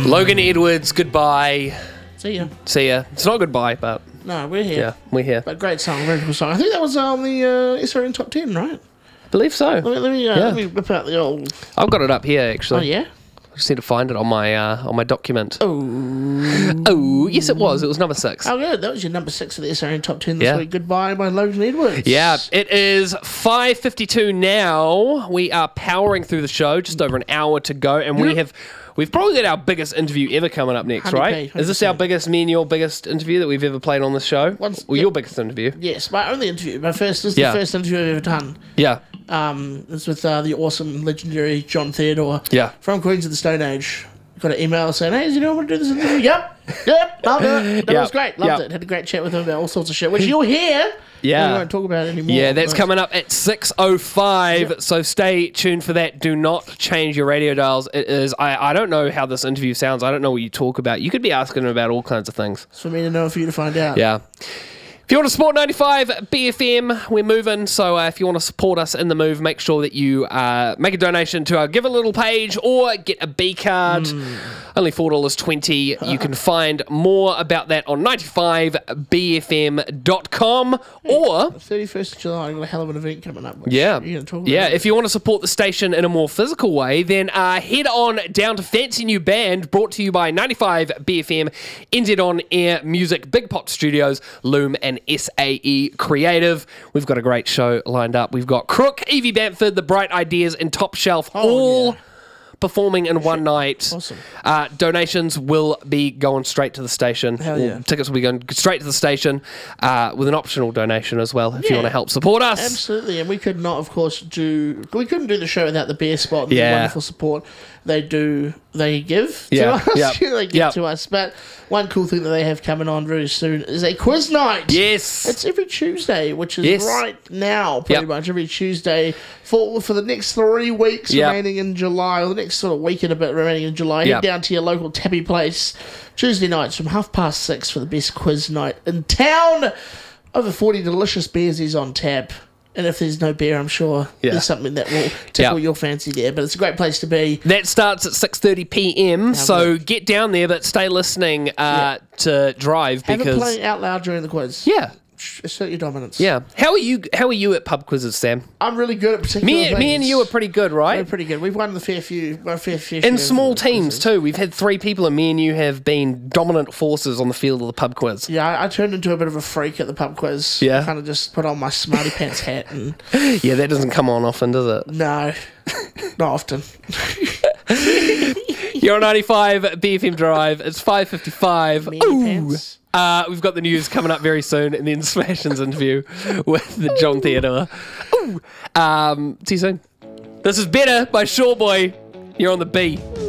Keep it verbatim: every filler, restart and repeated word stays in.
Logan Edwards, goodbye. See ya. See ya. It's not goodbye, but No, we're here. yeah, we're here. But great song, very cool song. I think that was on the uh, S R N Top ten, right? I believe so. Let me, let me, uh, Yeah. let me whip out the old... I've got it up here, Oh, actually. yeah? I just need to find it on my uh, on my document. Oh. Oh, yes, it was. It was number six. Oh, good. That was your number six of the S R N Top ten this Yeah. week. Goodbye by Logan Edwards. Yeah, it is five fifty-two now. We are powering through the show, just over an hour to go, and we Yep. have we've probably got our biggest interview ever coming up next, one hundred right? P, Is this our one hundred percent. biggest, me and your biggest interview that we've ever played on this show? Once- well, yep. your biggest interview. Yes, my only interview. My first, this is Yeah. the first interview I've ever done. Yeah, Um, it's with uh, the awesome, legendary John Theodore yeah. from Queens of the Stone Age. Got an email saying, hey, does anyone want to do this interview? Yep, yep, loved it. That Yep, was great, loved yep. it. Had a great chat with him about all sorts of shit, which you'll hear. Yeah. We won't talk about it anymore. Yeah, that's but- coming up at six oh five, Yep. so stay tuned for that. Do not change your radio dials. It is, I, I don't know how this interview sounds. I don't know what you talk about. You could be asking him about all kinds of things. It's for me to know, for you to find out. Yeah. If you want to support ninety-five B F M, we're moving. So uh, if you want to support us in the move, make sure that you uh, make a donation to our Give a Little page or get a B card. Mm. Only four dollars twenty. You can find more about that on ninety-five B F M dot com or... thirty-first of July, I've got a hell of an event coming up. Which Yeah, you're gonna talk about. yeah. If you want to support the station in a more physical way, then uh, head on down to Fancy New Band, brought to you by ninety-five B F M, N Z On Air Music, Big Pot Studios, Loom, and S A E Creative. We've got a great show lined up. We've got Crook, Evie Bamford, The Bright Ideas, and Top Shelf Oh, all yeah. performing in one night. Awesome. Uh, donations will be going straight to the station. Hell Or yeah. Tickets will be going straight to the station uh, with an optional donation as well if you Yeah. want to help support us. Absolutely, and we could not, of course, do we couldn't do the show without the beer spot and Yeah. the wonderful support they do. They give Yeah, to us. yep, they give yep. to us. But one cool thing that they have coming on very soon is a quiz night. Yes. It's every Tuesday, which is Yes. right now, pretty Yep. much every Tuesday for for the next three weeks Yep. remaining in July, or the next sort of week and a bit remaining in July. Yep. Head down to your local tappy place Tuesday nights from half past six for the best quiz night in town. Over forty delicious beers is on tap. And if there's no beer, I'm sure Yeah. there's something that will tickle Yep. your fancy there. But it's a great place to be. That starts at six thirty p.m, so get down there, but stay listening uh, to drive Have it because... playing out loud during the quiz. Yeah, Assert your dominance. yeah. How are you How are you at pub quizzes, Sam? I'm really good at particular Me, things. me and you are pretty good, We're right? pretty good. We've won the fair few, a fair few. In shares small of the teams, quizzes. too. We've had three people, and me and you have been dominant forces on the field of the pub quiz. Yeah, I, I turned into a bit of a freak at the pub quiz. Yeah. Kind of just put on my smarty pants hat and Yeah, that doesn't come on often, does it? no, not often. You're on ninety-five B F M Drive. It's five fifty-five. Meaty Ooh. pants. Uh, we've got the news coming up very soon, and then Smashing's interview with the John Theodore. Ooh. Um, see you soon. This is Better by Shawboy. You're on the B.